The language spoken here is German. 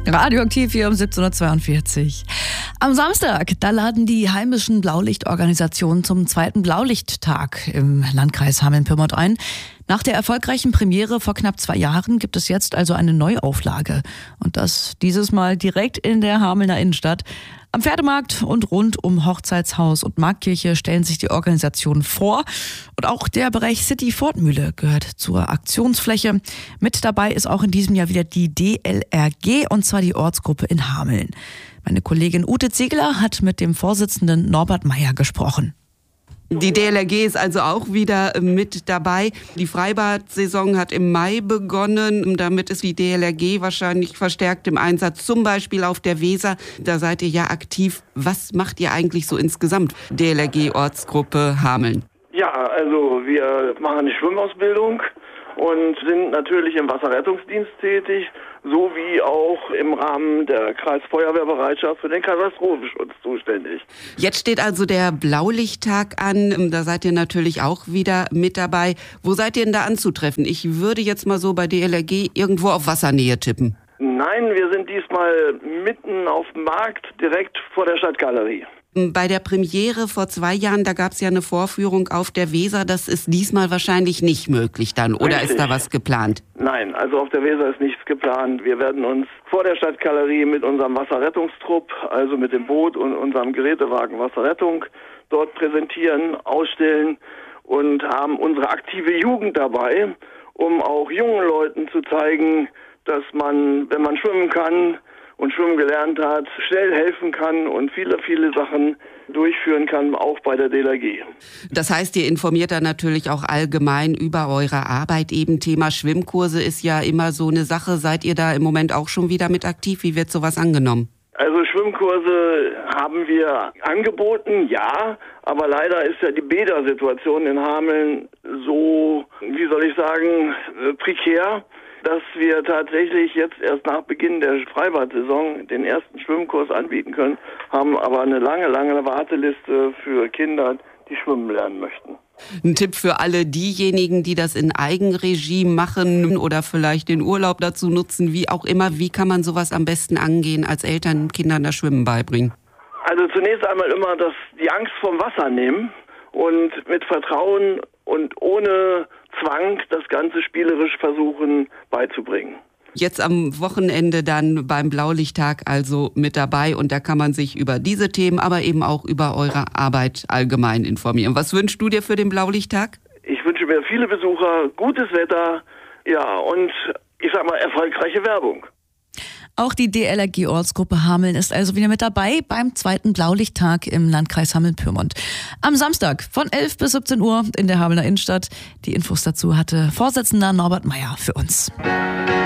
Radioaktiv hier um 17:42 Uhr. Am Samstag, da laden die heimischen Blaulichtorganisationen zum 2. Blaulichttag im Landkreis Hameln-Pyrmont ein. Nach der erfolgreichen Premiere vor knapp 2 Jahren gibt es jetzt also eine Neuauflage. Und das dieses Mal direkt in der Hamelner Innenstadt. Am Pferdemarkt und rund um Hochzeitshaus und Marktkirche stellen sich die Organisationen vor. Und auch der Bereich City Fortmühle gehört zur Aktionsfläche. Mit dabei ist auch in diesem Jahr wieder die DLRG, und zwar die Ortsgruppe in Hameln. Meine Kollegin Ute Ziegler hat mit dem Vorsitzenden Norbert Meyer gesprochen. Die DLRG ist also auch wieder mit dabei. Die Freibad-Saison hat im Mai begonnen. Damit ist die DLRG wahrscheinlich verstärkt im Einsatz, zum Beispiel auf der Weser. Da seid ihr ja aktiv. Was macht ihr eigentlich so insgesamt, DLRG-Ortsgruppe Hameln? Ja, also wir machen eine Schwimmausbildung und sind natürlich im Wasserrettungsdienst tätig, sowie auch im Rahmen der Kreisfeuerwehrbereitschaft für den Katastrophenschutz zuständig. Jetzt steht also der Blaulichttag an. Da seid ihr natürlich auch wieder mit dabei. Wo seid ihr denn da anzutreffen? Ich würde jetzt mal so bei DLRG irgendwo auf Wassernähe tippen. Nein, wir sind diesmal mitten auf dem Markt, direkt vor der Stadtgalerie. Bei der Premiere vor 2 Jahren, da gab es ja eine Vorführung auf der Weser. Das ist diesmal wahrscheinlich nicht möglich dann, oder Richtig. Ist da was geplant? Nein, also auf der Weser ist nichts geplant. Wir werden uns vor der Stadtgalerie mit unserem Wasserrettungstrupp, also mit dem Boot und unserem Gerätewagen Wasserrettung, dort präsentieren, ausstellen und haben unsere aktive Jugend dabei, um auch jungen Leuten zu zeigen, dass man, wenn man schwimmen kann und schwimmen gelernt hat, schnell helfen kann und viele, viele Sachen durchführen kann, auch bei der DLRG. Das heißt, ihr informiert da natürlich auch allgemein über eure Arbeit. Eben Thema Schwimmkurse ist ja immer so eine Sache. Seid ihr da im Moment auch schon wieder mit aktiv? Wie wird sowas angenommen? Also Schwimmkurse haben wir angeboten, ja, aber leider ist ja die Bädersituation in Hameln so, wie soll ich sagen, prekär, dass wir tatsächlich jetzt erst nach Beginn der Freibad-Saison den ersten Schwimmkurs anbieten können, haben aber eine lange, lange Warteliste für Kinder, die schwimmen lernen möchten. Ein Tipp für alle diejenigen, die das in Eigenregie machen oder vielleicht den Urlaub dazu nutzen, wie auch immer. Wie kann man sowas am besten angehen, als Eltern Kindern das Schwimmen beibringen? Also zunächst einmal immer die Angst vom Wasser nehmen und mit Vertrauen und ohne Zwang das Ganze spielerisch versuchen beizubringen. Jetzt am Wochenende dann beim Blaulichttag also mit dabei, und da kann man sich über diese Themen, aber eben auch über eure Arbeit allgemein informieren. Was wünschst du dir für den Blaulichttag? Ich wünsche mir viele Besucher, gutes Wetter, ja, und ich sag mal erfolgreiche Werbung. Auch die DLRG-Ortsgruppe Hameln ist also wieder mit dabei beim 2. Blaulichttag im Landkreis Hameln-Pyrmont. Am Samstag von 11 bis 17 Uhr in der Hamelner Innenstadt. Die Infos dazu hatte Vorsitzender Norbert Meyer für uns.